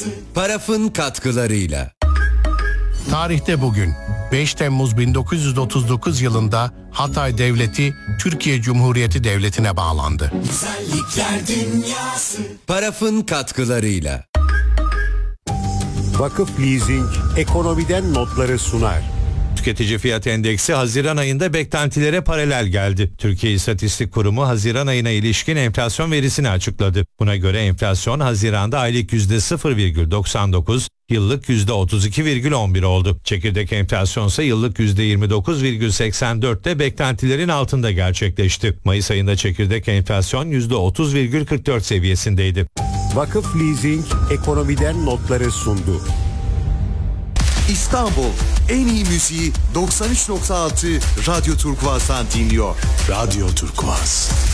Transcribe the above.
Paraf'ın katkılarıyla. Tarihte bugün 5 Temmuz 1939 yılında Hatay Devleti Türkiye Cumhuriyeti Devleti'ne bağlandı. Paraf'ın katkılarıyla. Vakıf Leasing ekonomiden notları sunar. Tüketici fiyat endeksi Haziran ayında beklentilere paralel geldi. Türkiye İstatistik Kurumu Haziran ayına ilişkin enflasyon verisini açıkladı. Buna göre enflasyon Haziran'da aylık %0,99, yıllık %32,11 oldu. Çekirdek enflasyon ise yıllık %29,84'te beklentilerin altında gerçekleşti. Mayıs ayında çekirdek enflasyon %30,44 seviyesindeydi. Vakıf Leasing ekonomiden notları sundu. İstanbul en iyi müziği 93.6 Radyo Turkuaz'dan dinliyor. Radyo Turkuaz.